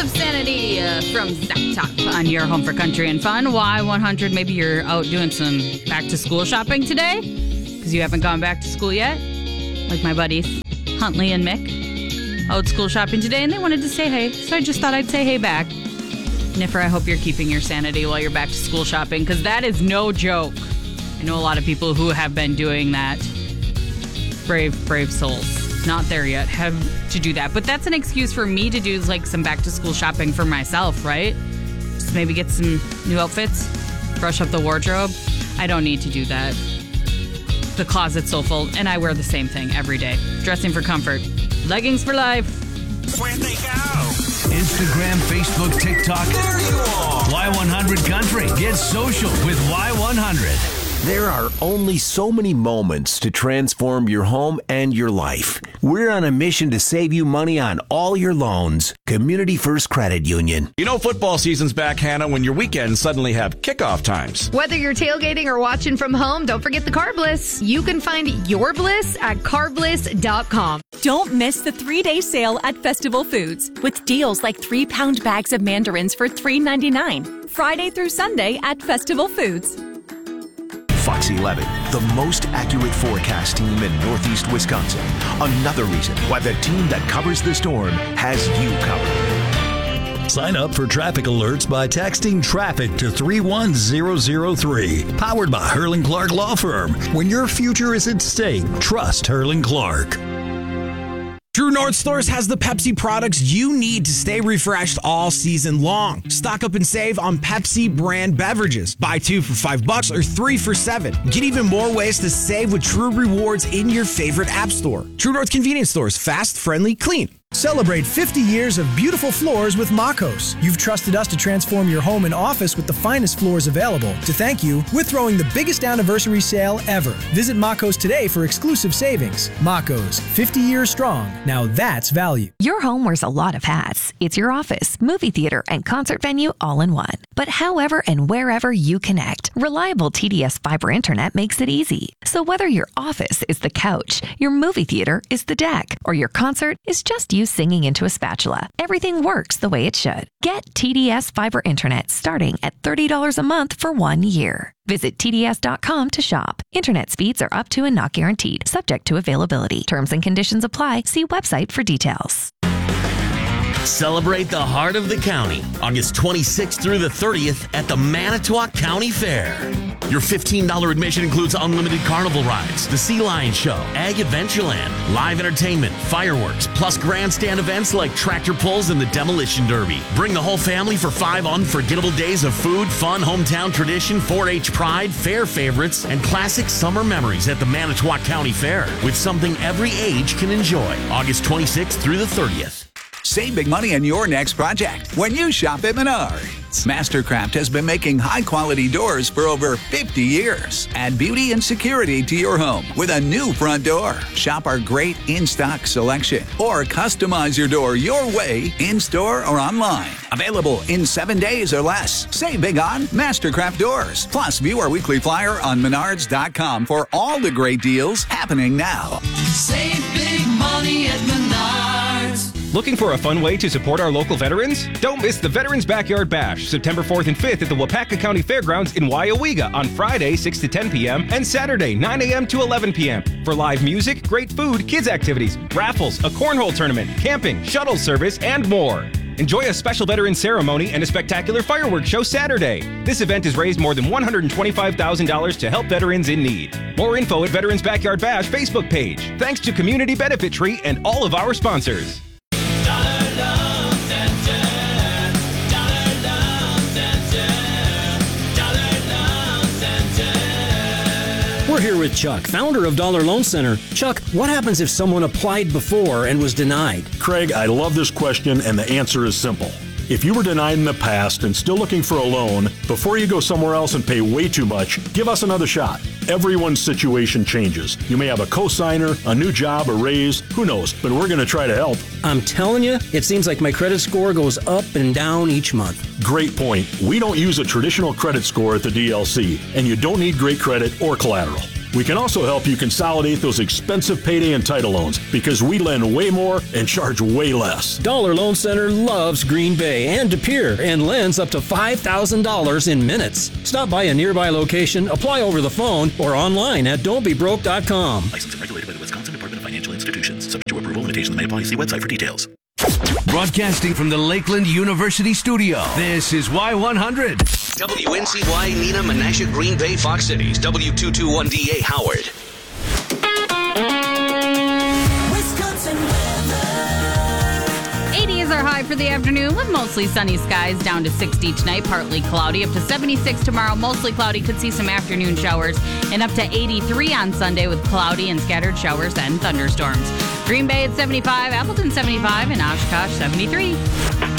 of Sanity from Zach Top on your home for country and fun. Y100, maybe you're out doing some back-to-school shopping today because you haven't gone back to school yet, like my buddies Huntley and Mick. Out school shopping today, and they wanted to say hey, so I just thought I'd say hey back. Niffer, I hope you're keeping your sanity while you're back to school shopping, because that is no joke. I know a lot of people who have been doing that. Brave souls. Not there yet, have to do that. But that's an excuse for me to do like some back to school shopping for myself, right? Just maybe get some new outfits, brush up the wardrobe. I don't need to do that. The closet's so full, and I wear the same thing every day. Dressing for comfort. Leggings for life. Where'd they go? Instagram, Facebook, TikTok. There you are. Y100 Country. Get social with Y100. There are only so many moments to transform your home and your life. We're on a mission to save you money on all your loans. Community First Credit Union. You know football season's back, Hannah, when your weekends suddenly have kickoff times. Whether you're tailgating or watching from home, don't forget the Car Bliss. You can find your bliss at carbliss.com. Don't miss the 3-day sale at Festival Foods with deals like 3-pound bags of mandarins for $3.99. Friday through Sunday at Festival Foods. Fox 11, the most accurate forecast team in Northeast Wisconsin. Another reason why the team that covers the storm has you covered. Sign up for traffic alerts by texting traffic to 31003. Powered by Hurling Clark Law Firm. When your future is at stake, trust Hurling Clark. True North Stores has the Pepsi products you need to stay refreshed all season long. Stock up and save on Pepsi brand beverages. Buy 2 for $5 or 3 for $7. Get even more ways to save with True Rewards in your favorite app store. True North convenience stores, fast, friendly, clean. Celebrate 50 years of beautiful floors with Makos. You've trusted us to transform your home and office with the finest floors available. To thank you, we're throwing the biggest anniversary sale ever. Visit Makos today for exclusive savings. Makos, 50 years strong. Now that's value. Your home wears a lot of hats. It's your office, movie theater, and concert venue all in one. But however and wherever you connect, reliable TDS fiber internet makes it easy. So whether your office is the couch, your movie theater is the deck, or your concert is just you singing into a spatula, everything works the way it should. Get TDS fiber internet starting at $30 a month for 1 year. Visit TDS.com to shop. Internet speeds are up to and not guaranteed, subject to availability. Terms and conditions apply. See website for details. Celebrate the heart of the county, August 26th through the 30th at the Manitowoc County Fair. Your $15 admission includes unlimited carnival rides, the Sea Lion Show, Ag Adventureland, live entertainment, fireworks, plus grandstand events like tractor pulls and the Demolition Derby. Bring the whole family for 5 unforgettable days of food, fun, hometown tradition, 4-H pride, fair favorites, and classic summer memories at the Manitowoc County Fair with something every age can enjoy. August 26th through the 30th. Save big money on your next project when you shop at Menards. Mastercraft has been making high-quality doors for over 50 years. Add beauty and security to your home with a new front door. Shop our great in-stock selection or customize your door your way in-store or online. Available in 7 days or less. Save big on Mastercraft doors. Plus, view our weekly flyer on Menards.com for all the great deals happening now. Save big money at Menards. Looking for a fun way to support our local veterans? Don't miss the Veterans Backyard Bash, September 4th and 5th at the Wapaka County Fairgrounds in Wyowega on Friday, 6 to 10 p.m. and Saturday, 9 a.m. to 11 p.m. For live music, great food, kids activities, raffles, a cornhole tournament, camping, shuttle service, and more. Enjoy a special veteran ceremony and a spectacular fireworks show Saturday. This event has raised more than $125,000 to help veterans in need. More info at Veterans Backyard Bash Facebook page. Thanks to Community Benefit Tree and all of our sponsors. We're here with Chuck, founder of Dollar Loan Center. Chuck, what happens if someone applied before and was denied? Craig, I love this question, and the answer is simple. If you were denied in the past and still looking for a loan, before you go somewhere else and pay way too much, give us another shot. Everyone's situation changes. You may have a cosigner, a new job, a raise, who knows, but we're going to try to help. I'm telling you, it seems like my credit score goes up and down each month. Great point. We don't use a traditional credit score at the DLC, and you don't need great credit or collateral. We can also help you consolidate those expensive payday and title loans because we lend way more and charge way less. Dollar Loan Center loves Green Bay and De Pere and lends up to $5,000 in minutes. Stop by a nearby location, apply over the phone, or online at don'tbebroke.com. Licensed and regulated by the Wisconsin Department of Financial Institutions. Subject to approval, limitations may apply. See website for details. Broadcasting from the Lakeland University studio, this is Y100. WNCY, Neenah, Menasha, Green Bay, Fox Cities, W221DA, Howard. Wisconsin weather. 80s are high for the afternoon with mostly sunny skies, down to 60 tonight, partly cloudy, up to 76 tomorrow, mostly cloudy, could see some afternoon showers, and up to 83 on Sunday with cloudy and scattered showers and thunderstorms. Green Bay at 75, Appleton 75, and Oshkosh 73.